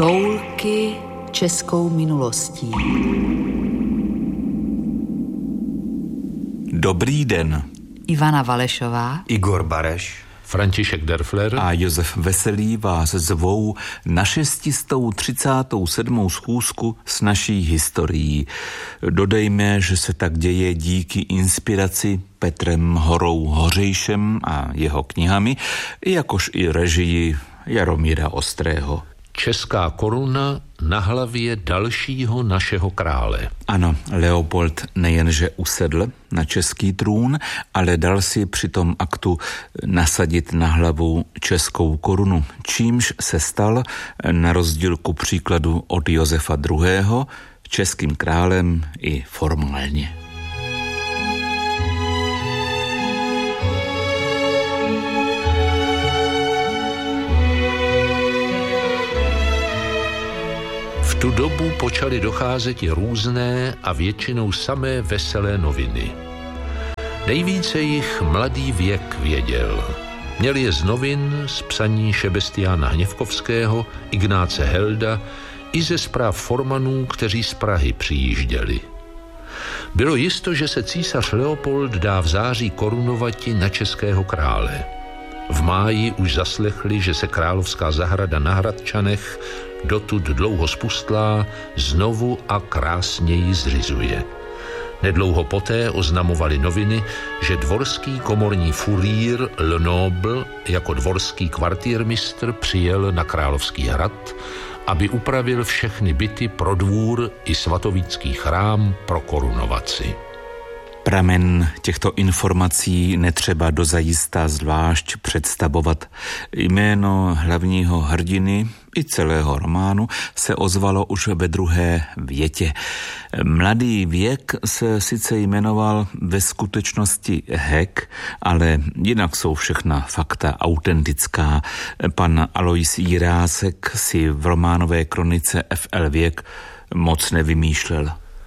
Toulky českou minulostí. Dobrý den. Ivana Valešová, Igor Bareš, František Derfler a Josef Veselý vás zvou na 637. schůzku s naší historií. Dodejme, že se tak děje díky inspiraci Petrem Horou Hořejšem a jeho knihami, jakož i režii Jaromíra Ostrého. Česká koruna na hlavě dalšího našeho krále. Ano, Leopold nejenže usedl na český trůn, ale dal si při tom aktu nasadit na hlavu českou korunu, čímž se stal, na rozdíl ku příkladu od Josefa II., českým králem i formálně. V tu dobu počaly docházet i různé a většinou samé veselé noviny. Nejvíce jich mladý věk věděl. Měl je z novin, z psaní Šebestiána Hněvkovského, Ignáce Helda i ze zpráv formanů, kteří z Prahy přijížděli. Bylo jisto, že se císař Leopold dá v září korunovati na českého krále. V máji už zaslechli, že se královská zahrada na Hradčanech, dotud dlouho spustlá, znovu a krásněji zřizuje. Nedlouho poté oznamovali noviny, že dvorský komorní furýr Le Noble jako dvorský kvartýrmistr přijel na Královský hrad, aby upravil všechny byty pro dvůr i svatovícký chrám pro korunovaci. Pramen těchto informací netřeba dozajista zvlášť představovat. Jméno hlavního hrdiny i celého románu se ozvalo už ve druhé větě. Mladý věk se sice jmenoval ve skutečnosti Hek, ale jinak jsou všechna fakta autentická. Pan Alois Jirásek si v románové kronice F.L. Věk moc nevymýšlel.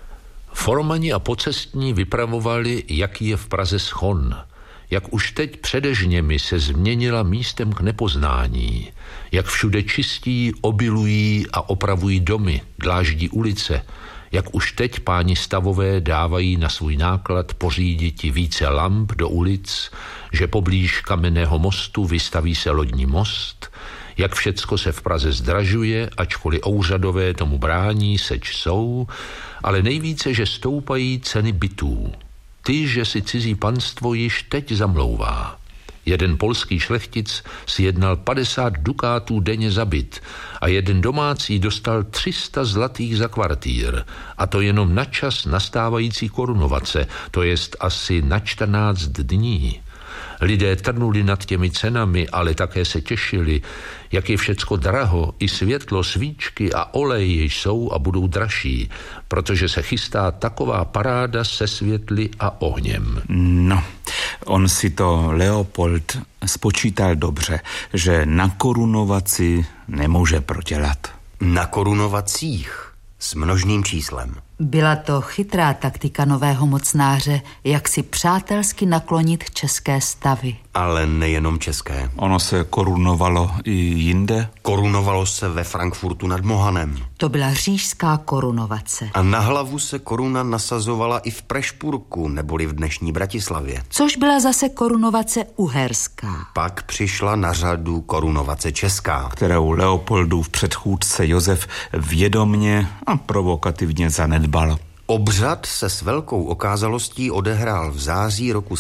Formani a pocestní vypravovali, jaký je v Praze schon, jak už teď přede žněmi se změnila místem k nepoznání, jak všude čistí, obilují a opravují domy, dláždí ulice, jak už teď páni stavové dávají na svůj náklad poříditi více lamp do ulic, že poblíž Kamenného mostu vystaví se lodní most, jak všecko se v Praze zdražuje, ačkoliv úřadové tomu brání, seč jsou, ale nejvíce, že stoupají ceny bytů. Ty, že si cizí panstvo již teď zamlouvá. Jeden polský šlechtic si jednal 50 dukátů denně za byt a jeden domácí dostal 300 zlatých za kvartýr, a to jenom na čas nastávající korunovace, to jest asi na 14 dní. Lidé trnuli nad těmi cenami, ale také se těšili, jak je všecko draho, i světlo, svíčky a olej jsou a budou dražší, protože se chystá taková paráda se světly a ohněm. No, on si to Leopold spočítal dobře, že na korunovaci nemůže prodělat. Na korunovacích s množným číslem. Byla to chytrá taktika nového mocnáře, jak si přátelsky naklonit české stavy. Ale nejenom české. Ono se korunovalo i jinde? Korunovalo se ve Frankfurtu nad Mohanem. To byla říšská korunovace. A na hlavu se koruna nasazovala i v Prešpurku, neboli v dnešní Bratislavě. Což byla zase korunovace uherská. Pak přišla na řadu korunovace česká, kterou Leopoldův předchůdce Josef vědomně a provokativně zanedbal. Obřad se s velkou okázalostí odehrál v září roku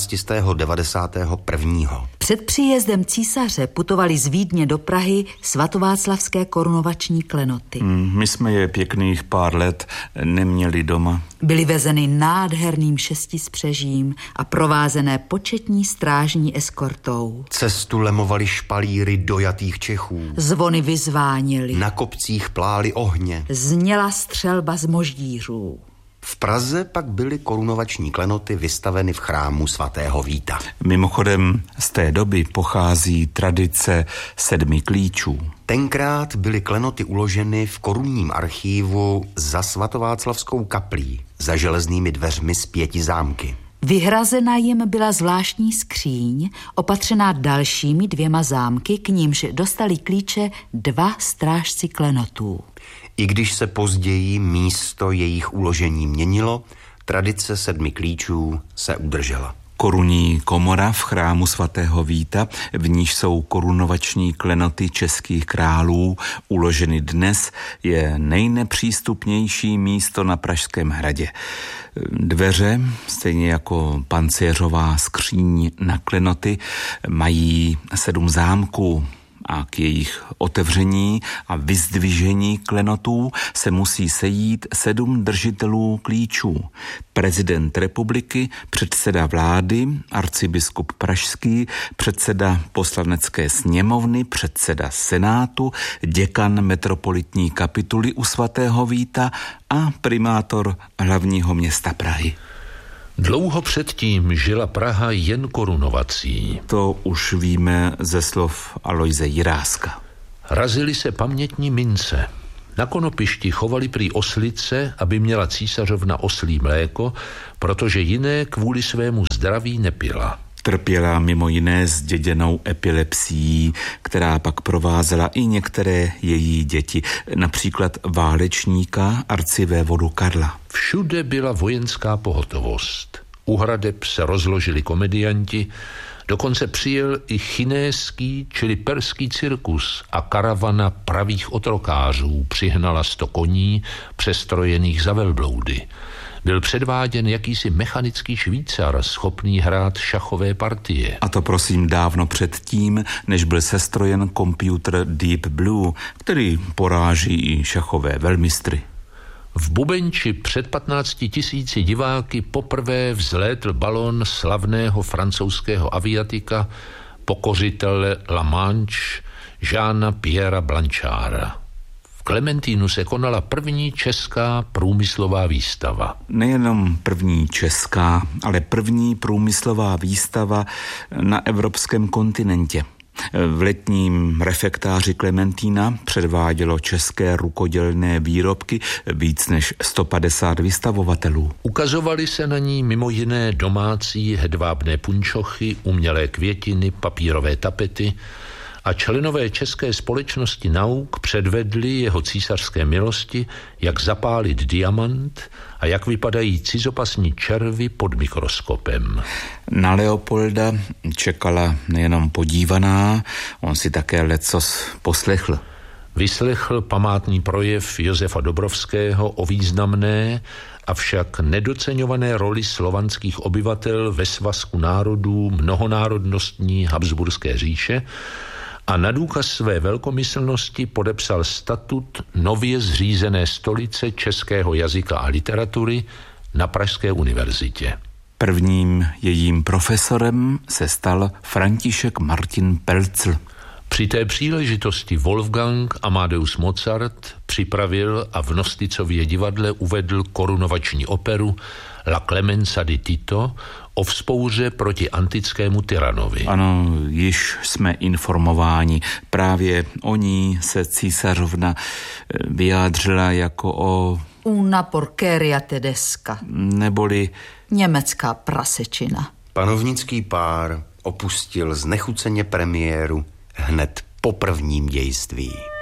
1791. Před příjezdem císaře putovali z Vídně do Prahy svatováclavské korunovační klenoty. My jsme je pěkných pár let neměli doma. Byly vezeny nádherným šestispřežím a provázené početní strážní eskortou. Cestu lemovali špalíry dojatých Čechů. Zvony vyzvánily. Na kopcích plály ohně. Zněla střelba z moždířů. V Praze pak byly korunovační klenoty vystaveny v chrámu svatého Víta. Mimochodem z té doby pochází tradice 7 klíčů. Tenkrát byly klenoty uloženy v korunním archívu za svatováclavskou kaplí, za železnými dveřmi z 5 zámky. Vyhrazena jim byla zvláštní skříň, opatřená dalšími 2 zámky, k nímž dostali klíče 2 strážci klenotů. I když se později místo jejich uložení měnilo, tradice 7 klíčů se udržela. Korunní komora v chrámu svatého Víta, v níž jsou korunovační klenoty českých králů uloženy dnes, je nejnepřístupnější místo na Pražském hradě. Dveře, stejně jako pancéřová skříň na klenoty, mají 7 zámků a k jejich otevření a vyzdvižení klenotů se musí sejít 7 držitelů klíčů. Prezident republiky, předseda vlády, arcibiskup pražský, předseda poslanecké sněmovny, předseda senátu, děkan metropolitní kapituly u svatého Víta a primátor hlavního města Prahy. Dlouho předtím žila Praha jen korunovací. To už víme ze slov Alojze Jiráska. Razily se pamětní mince. Na konopišti chovali prý oslice, aby měla císařovna oslí mléko, protože jiné kvůli svému zdraví nepila. Trpěla mimo jiné zděděnou epilepsií, která pak provázela i některé její děti, například válečníka arcivévodu Karla. Všude byla vojenská pohotovost. U hradeb se rozložili komedianti, dokonce přijel i chinéský, čili perský cirkus a karavana pravých otrokářů přihnala 100 koní přestrojených za velbloudy. Byl předváděn jakýsi mechanický Švýcar, schopný hrát šachové partie. A to prosím dávno předtím, než byl sestrojen počítač Deep Blue, který poráží i šachové velmistry. V Bubenči před 15 000 diváky poprvé vzlétl balon slavného francouzského aviatika, pokořitele La Manche, Jeana Pierra Blancharda. V Klementínu se konala první česká průmyslová výstava. Nejenom první česká, ale první průmyslová výstava na evropském kontinentě. V letním refektáři Klementína předvádělo české rukodělné výrobky víc než 150 vystavovatelů. Ukazovaly se na ní mimo jiné domácí hedvábné punčochy, umělé květiny, papírové tapety a členové České společnosti nauk předvedli jeho císařské milosti, jak zapálit diamant a jak vypadají cizopasní červy pod mikroskopem. Na Leopolda čekala nejenom podívaná, on si také lecos poslechl. Vyslechl památný projev Josefa Dobrovského o významné, avšak nedoceňované roli slovanských obyvatel ve svazku národů mnohonárodnostní Habsburské říše a na důkaz své velkomyslnosti podepsal statut nově zřízené stolice českého jazyka a literatury na Pražské univerzitě. Prvním jejím profesorem se stal František Martin Pelcl. Při té příležitosti Wolfgang Amadeus Mozart připravil a v Nosticově divadle uvedl korunovační operu La Clemenza di Tito o vzpouře proti antickému tyranovi. Ano, již jsme informováni. Právě o ní se císařovna vyjádřila jako o una porqueria tedesca, neboli německá prasečina. Panovnický pár opustil znechuceně premiéru hned po prvním dějství.